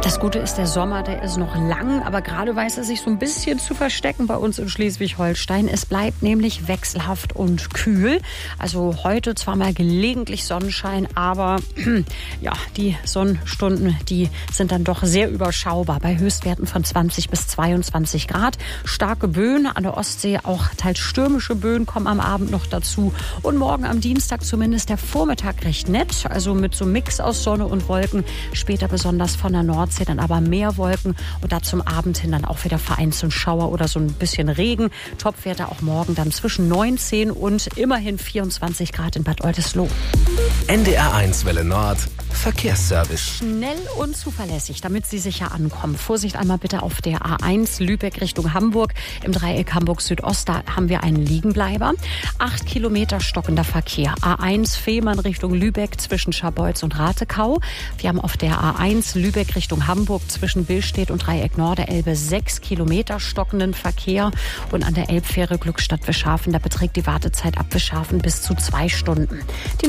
Das Gute ist, der Sommer, der ist noch lang, aber gerade weiß er sich so ein bisschen zu verstecken bei uns in Schleswig-Holstein. Es bleibt nämlich wechselhaft und kühl. Also heute zwar mal gelegentlich Sonnenschein, aber ja, die Sonnenstunden, die sind dann doch sehr überschaubar. Bei Höchstwerten von 20 bis 22 Grad. Starke Böen an der Ostsee, auch teils stürmische Böen kommen am Abend noch dazu. Und morgen am Dienstag zumindest der Vormittag recht nett. Also mit so einem Mix aus Sonne und Wolken. Später besonders von der Nordsee dann aber mehr Wolken und da zum Abend hin dann auch wieder vereinzelt Schauer oder so ein bisschen Regen. Topwerte auch morgen dann zwischen 19 und immerhin 24 Grad in Bad Oldesloe. NDR1 Welle Nord, Verkehrsservice. Schnell und zuverlässig, damit Sie sicher ankommen. Vorsicht einmal bitte auf der A1 Lübeck Richtung Hamburg. Im Dreieck Hamburg Südost, da haben wir einen Liegenbleiber. 8 Kilometer stockender Verkehr. A1 Fehmarn Richtung Lübeck zwischen Scharbeutz und Ratekau. Wir haben auf der A1 Lübeck Richtung Hamburg zwischen Billstedt und Dreieck Norderelbe 6 Kilometer stockenden Verkehr. Und an der Elbfähre Glückstadt-Wischhafen, da beträgt die Wartezeit ab Wischhafen bis zu 2 Stunden.